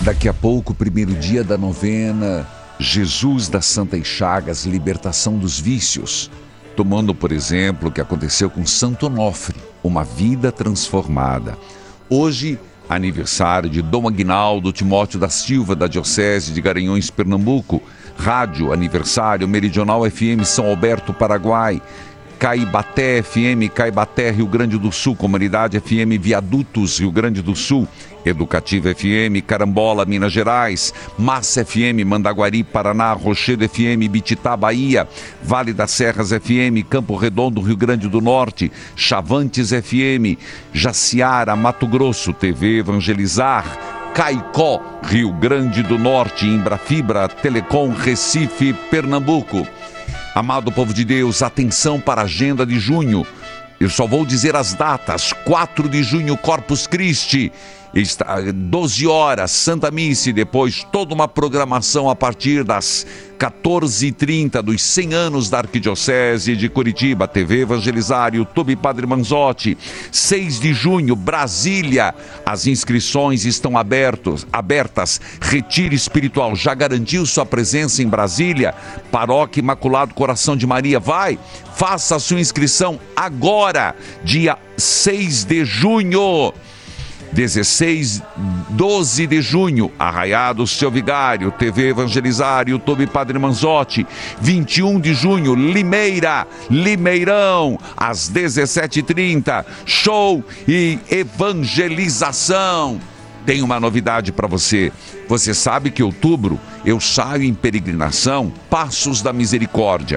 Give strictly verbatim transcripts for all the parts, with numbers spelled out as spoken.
Daqui a pouco, primeiro dia da novena, Jesus das Santas Chagas, libertação dos vícios. Tomando, por exemplo, o que aconteceu com Santo Onofre, uma vida transformada. Hoje, aniversário de Dom Aguinaldo Timóteo da Silva, da Diocese de Garanhuns, Pernambuco. Rádio aniversário, Meridional F M São Alberto, Paraguai. Caibaté F M, Caibaté, Rio Grande do Sul. Comunidade F M Viadutos, Rio Grande do Sul. Educativa F M, Carambola, Minas Gerais. Massa F M, Mandaguari, Paraná. Rochedo F M, Bititá, Bahia. Vale das Serras F M, Campo Redondo, Rio Grande do Norte. Chavantes F M, Jaciara, Mato Grosso. T V Evangelizar. Caicó, Rio Grande do Norte. Embrafibra, Telecom, Recife, Pernambuco. Amado povo de Deus, atenção para a agenda de junho. Eu só vou dizer as datas. quatro de junho, Corpus Christi, doze horas, Santa Missa, e depois toda uma programação a partir das quatorze e trinta dos cem anos da Arquidiocese de Curitiba. T V Evangelizar, YouTube Padre Manzotti. seis de junho, Brasília. As inscrições estão abertos, abertas. Retiro espiritual. Já garantiu sua presença em Brasília? Paróquia Imaculado Coração de Maria. Vai, faça a sua inscrição agora, dia seis de junho. dezesseis, doze de junho, Arraiado Seu Vigário, T V Evangelizar, YouTube Padre Manzotti. vinte e um de junho, Limeira, Limeirão, às dezessete e trinta, show e evangelização. Tem uma novidade para você. Você sabe que em outubro eu saio em peregrinação, Passos da Misericórdia.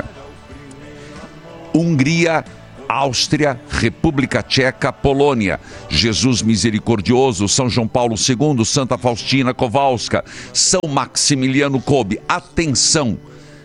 Hungria, Áustria, República Tcheca, Polônia. Jesus Misericordioso, São João Paulo segundo, Santa Faustina Kowalska, São Maximiliano Kolbe. Atenção!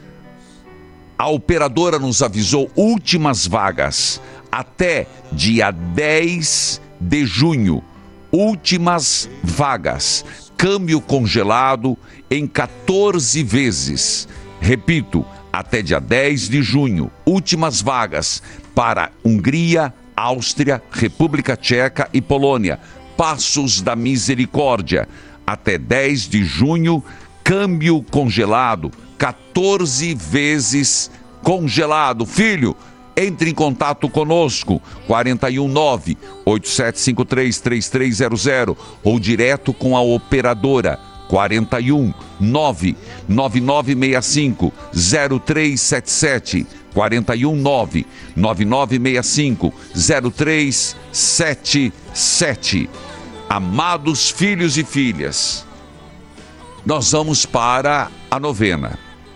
A operadora nos avisou últimas vagas até dia dez de junho. Últimas vagas. Câmbio congelado em quatorze vezes. Repito, até dia dez de junho. Últimas vagas para Hungria, Áustria, República Tcheca e Polônia. Passos da Misericórdia. Até dez de junho, câmbio congelado, quatorze vezes congelado. Filho, entre em contato conosco, quatro um nove, oito sete cinco três, três três zero zero ou direto com a operadora quatro um nove, nove nove seis cinco, zero três sete sete. quatro um nove, nove nove seis cinco, zero três sete sete. Amados filhos e filhas, nós vamos para a novena.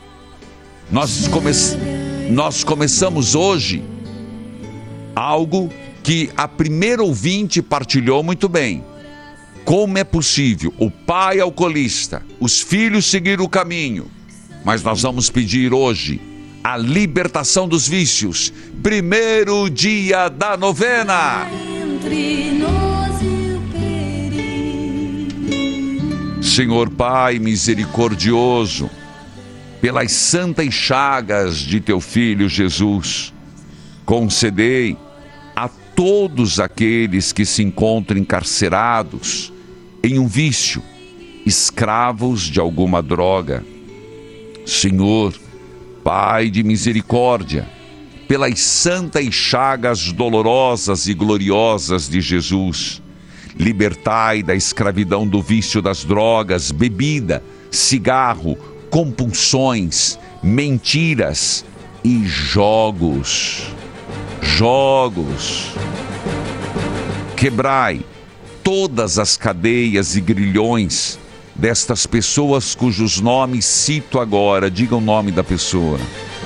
Nós, come... nós começamos hoje algo que a primeira ouvinte partilhou muito bem. Como é possível o pai alcoolista, os filhos seguir o caminho? Mas nós vamos pedir hoje a libertação dos vícios. Primeiro dia da novena. Entre nós e o perigo. Senhor Pai misericordioso, pelas santas chagas de teu Filho Jesus, concedei a todos aqueles que se encontram encarcerados em um vício, escravos de alguma droga. Senhor, Pai de misericórdia, pelas santas chagas dolorosas e gloriosas de Jesus, libertai da escravidão do vício das drogas, bebida, cigarro, compulsões, mentiras e jogos. Jogos. Quebrai todas as cadeias e grilhões destas pessoas cujos nomes cito agora. Diga o nome da pessoa.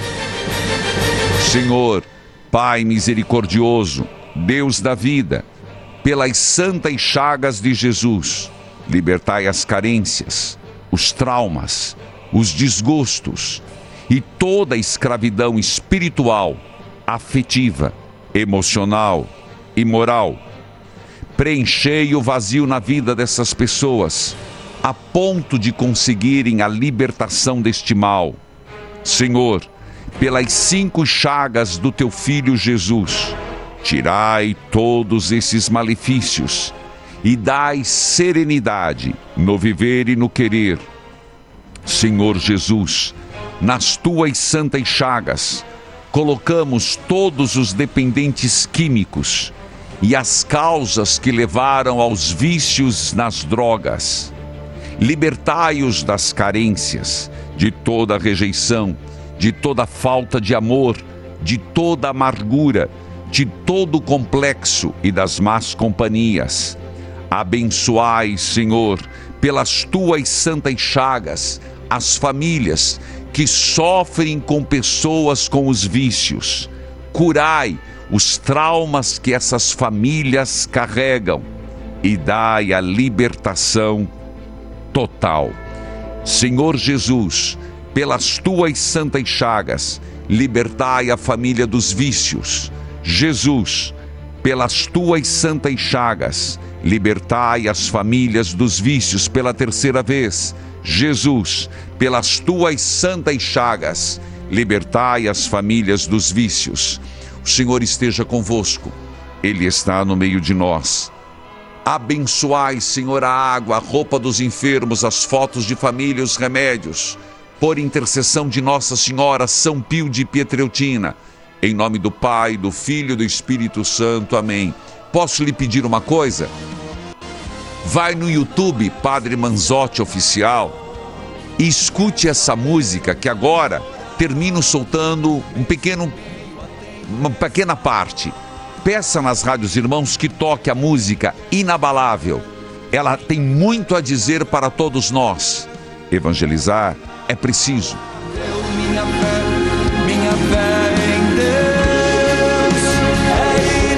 Senhor, Pai misericordioso, Deus da vida, pelas santas chagas de Jesus, libertai as carências, os traumas, os desgostos e toda a escravidão espiritual, afetiva, emocional e moral. Preenchei o vazio na vida dessas pessoas, a ponto de conseguirem a libertação deste mal. Senhor, pelas cinco chagas do teu Filho Jesus, tirai todos esses malefícios e dai serenidade no viver e no querer. Senhor Jesus, nas tuas santas chagas, colocamos todos os dependentes químicos e as causas que levaram aos vícios nas drogas. Libertai-os das carências, de toda rejeição, de toda falta de amor, de toda amargura, de todo complexo e das más companhias. Abençoai, Senhor, pelas tuas santas chagas, as famílias que sofrem com pessoas com os vícios. Curai os traumas que essas famílias carregam e dai a libertação total. Senhor Jesus, pelas tuas santas chagas, libertai a família dos vícios. Jesus, pelas tuas santas chagas, libertai as famílias dos vícios pela terceira vez. Jesus, pelas tuas santas chagas, libertai as famílias dos vícios. O Senhor esteja convosco, Ele está no meio de nós. Abençoai, Senhor, a água, a roupa dos enfermos, as fotos de família, os remédios, por intercessão de Nossa Senhora, São Pio de Pietreutina, em nome do Pai, do Filho e do Espírito Santo. Amém. Posso lhe pedir uma coisa? Vai no YouTube, Padre Manzotti Oficial, e escute essa música que agora termino soltando um pequeno, uma pequena parte. Peça nas rádios irmãos que toque a música Inabalável. Ela tem muito a dizer para todos nós. Evangelizar é preciso. Minha fé, minha fé em Deus é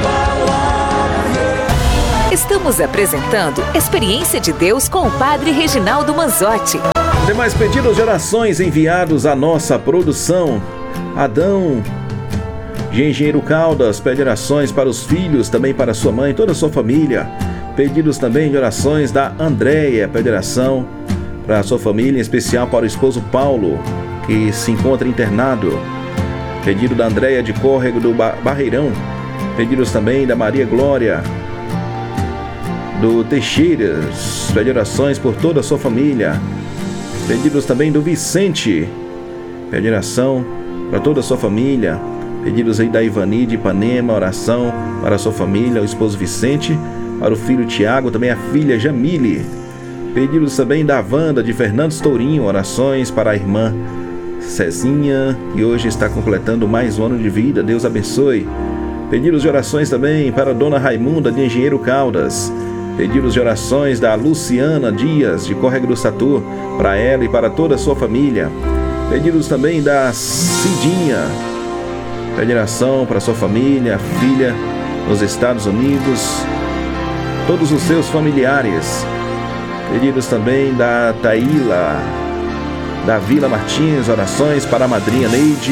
inabalável. Estamos apresentando Experiência de Deus com o Padre Reginaldo Manzotti. Demais pedidos de orações enviados à nossa produção. Adão de Engenheiro Caldas pede orações para os filhos, também para sua mãe, toda a sua família. Pedidos também de orações da Andréia, pede oração para a sua família, em especial para o esposo Paulo, que se encontra internado. Pedido da Andréia de Córrego do Barreirão. Pedidos também da Maria Glória do Teixeiras, pede orações por toda a sua família. Pedidos também do Vicente, pede oração para toda a sua família. Pedidos aí da Ivani de Ipanema, oração para a sua família, o esposo Vicente, para o filho Tiago, também a filha Jamile. Pedidos também da Wanda de Fernandes Tourinho, orações para a irmã Cezinha, que hoje está completando mais um ano de vida, Deus abençoe. Pedidos de orações também para a Dona Raimunda de Engenheiro Caldas. Pedidos de orações da Luciana Dias de Córrego do Satu, para ela e para toda a sua família. Pedidos também da Cidinha, pede oração para sua família, filha nos Estados Unidos, todos os seus familiares. Pedidos também da Taíla, da Vila Martins, orações para a madrinha Neide,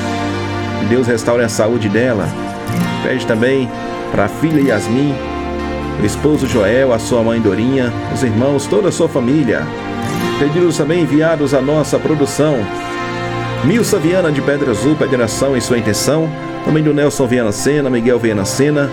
que Deus restaure a saúde dela. Pede também para a filha Yasmin, o esposo Joel, a sua mãe Dorinha, os irmãos, toda a sua família. Pedidos também enviados à nossa produção. Milsa Viana de Pedra Azul pede oração em sua intenção. Também do Nelson Viana Sena, Miguel Viana Sena,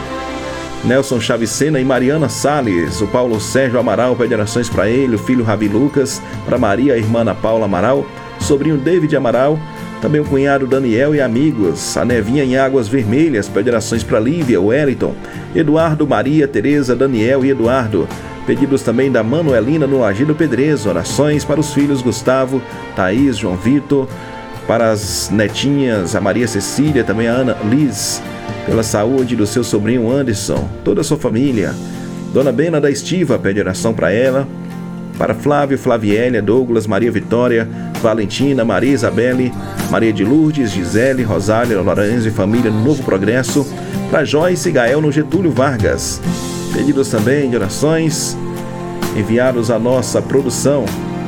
Nelson Chaves Sena e Mariana Salles. O Paulo Sérgio Amaral pede orações para ele, o filho Rabi Lucas, para Maria, a irmã Ana Paula Amaral, o sobrinho David Amaral, também o cunhado Daniel e amigos. A Nevinha em Águas Vermelhas pede orações para Lívia, Wellington, Eduardo, Maria, Tereza, Daniel e Eduardo. Pedidos também da Manuelina no Agido Pedrezo, orações para os filhos Gustavo, Thaís, João Vitor, para as netinhas, a Maria Cecília, também a Ana Liz, pela saúde do seu sobrinho Anderson, toda a sua família. Dona Bena da Estiva pede oração para ela, para Flávio, Flaviélia, Douglas, Maria Vitória, Valentina, Maria Isabelle, Maria de Lourdes, Gisele, Rosália, Lourenço e família no Novo Progresso, para Joyce e Gael no Getúlio Vargas. Pedidos também de orações enviados à nossa produção.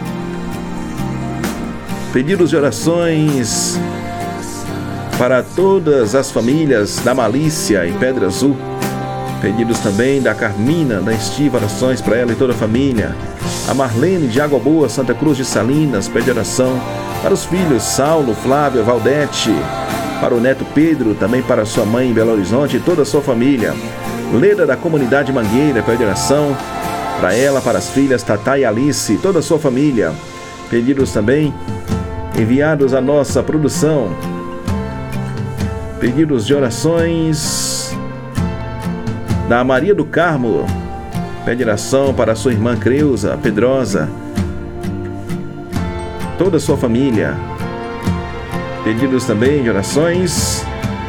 Pedidos de orações para todas as famílias da Malícia em Pedra Azul. Pedidos também da Carmina, da Estiva, orações para ela e toda a família. A Marlene de Água Boa, Santa Cruz de Salinas, pede oração para os filhos Saulo, Flávia, Valdete, para o neto Pedro, também para sua mãe em Belo Horizonte e toda a sua família. Leda da comunidade Mangueira, pede oração para ela, para as filhas Tatá e Alice, toda a sua família. Pedidos também enviados à nossa produção. Pedidos de orações da Maria do Carmo. Pede oração para sua irmã Creuza Pedrosa, toda a sua família. Pedidos também de orações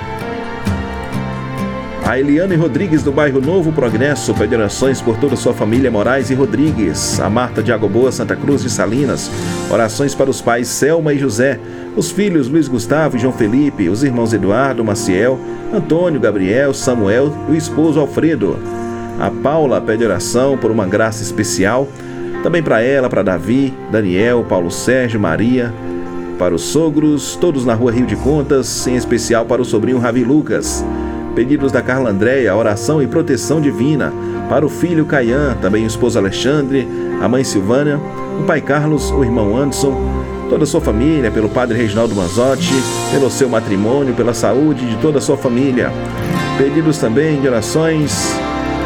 a Eliane Rodrigues do bairro Novo Progresso, pede orações por toda a sua família Moraes e Rodrigues. A Marta de Água Boa, Santa Cruz de Salinas, orações para os pais Selma e José, os filhos Luiz Gustavo e João Felipe, os irmãos Eduardo, Maciel, Antônio, Gabriel, Samuel e o esposo Alfredo. A Paula pede oração por uma graça especial, também para ela, para Davi, Daniel, Paulo Sérgio, Maria, para os sogros, todos na rua Rio de Contas, em especial para o sobrinho Ravi Lucas. Pedidos da Carla Andréia, oração e proteção divina para o filho Caian, também o esposo Alexandre, a mãe Silvânia, o pai Carlos, o irmão Anderson, toda a sua família, pelo padre Reginaldo Manzotti, pelo seu matrimônio, pela saúde de toda a sua família. Pedidos também de orações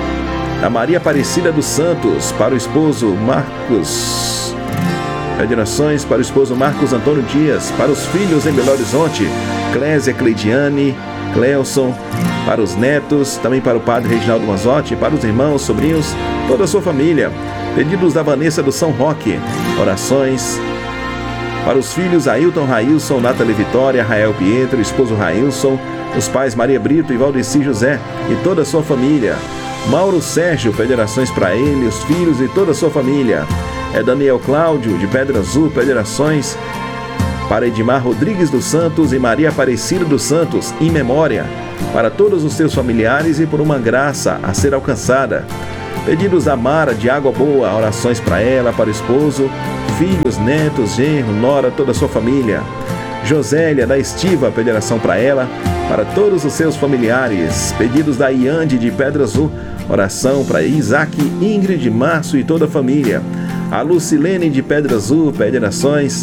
da Maria Aparecida dos Santos, para o esposo Marcos. Pede orações para o esposo Marcos Antônio Dias, para os filhos em Belo Horizonte, Clésia, Cleidiane, Cleuson, para os netos, também para o padre Reginaldo Manzotti, para os irmãos, sobrinhos, toda a sua família. Pedidos da Vanessa do São Roque, orações para os filhos Ailton Railson, Nathalie Vitória, Rael Pietro, esposo Railson, os pais Maria Brito e Valdeci José e toda a sua família. Mauro Sérgio pede orações para ele, os filhos e toda a sua família. É Daniel Cláudio, de Pedra Azul, pede orações para Edmar Rodrigues dos Santos e Maria Aparecida dos Santos, em memória, para todos os seus familiares e por uma graça a ser alcançada. Pedidos da Mara, de Água Boa, orações para ela, para o esposo, filhos, netos, genro, nora, toda a sua família. Josélia, da Estiva, pede oração para ela, para todos os seus familiares. Pedidos da Iande, de Pedra Azul, oração para Isaac, Ingrid, Márcio e toda a família. A Lucilene, de Pedra Azul, pede orações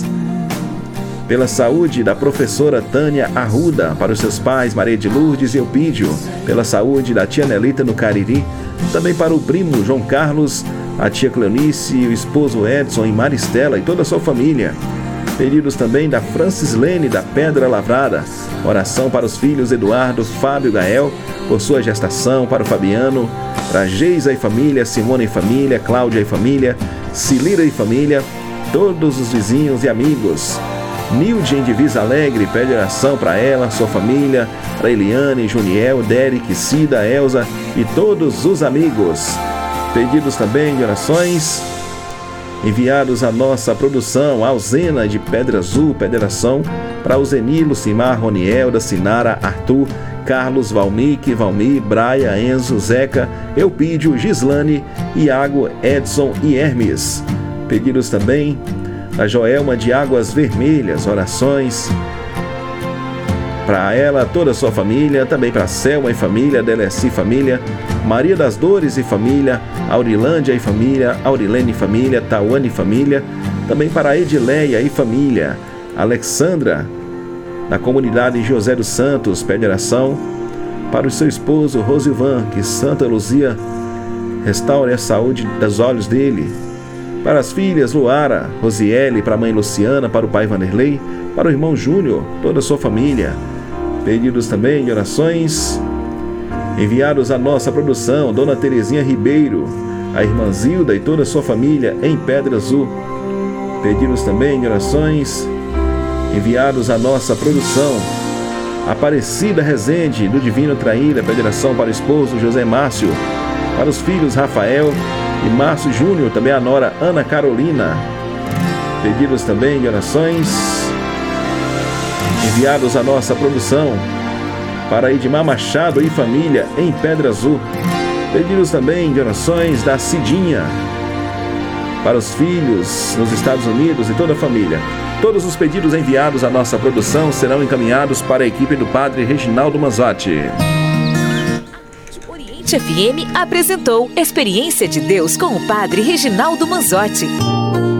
pela saúde da professora Tânia Arruda, para os seus pais Maria de Lourdes e Eupídio, pela saúde da tia Nelita no Cariri, também para o primo João Carlos, a tia Cleonice, o esposo Edson e Maristela e toda a sua família. Pedidos também da Francis Lene, da Pedra Lavrada, oração para os filhos Eduardo, Fábio e Gael, por sua gestação, para o Fabiano, para Geisa e família, Simone e família, Cláudia e família, Cilira e família, todos os vizinhos e amigos. Nilde em Divisa Alegre pede oração para ela, sua família, para Eliane, Juniel, Derek, Cida, Elza e todos os amigos. Pedidos também de orações enviados à nossa produção. Alzena de Pedra Azul pede oração para o Zenilo, Simar, Ronielda, Sinara, Arthur, Carlos, Valmique, Valmir, Braia, Enzo, Zeca, Eupídio, Gislane, Iago, Edson e Hermes. Pedidos também a Joelma de Águas Vermelhas, orações para ela, toda a sua família, também para Selma e família, Deleci família, Maria das Dores e família, Aurilândia e família, Aurilene e família, Tawane e família, também para Edileia e família. Alexandra, da comunidade José dos Santos, pede oração para o seu esposo Rosivan, que Santa Luzia restaure a saúde dos olhos dele. Para as filhas Luara, Rosiele, para a mãe Luciana, para o pai Vanderlei, para o irmão Júnior, toda a sua família. Pedidos também de orações enviados à nossa produção, Dona Terezinha Ribeiro, a irmã Zilda e toda a sua família em Pedra Azul. Pedidos também de orações enviados à nossa produção, Aparecida Rezende, do Divino Traíra, pede oração para o esposo José Márcio, para os filhos Rafael e Márcio Júnior, também a nora Ana Carolina. Pedidos também de orações enviados à nossa produção para Edmar Machado e família em Pedra Azul. Pedidos também de orações da Cidinha para os filhos nos Estados Unidos e toda a família. Todos os pedidos enviados à nossa produção serão encaminhados para a equipe do padre Reginaldo Manzotti. Oriente F M apresentou Experiência de Deus com o padre Reginaldo Manzotti.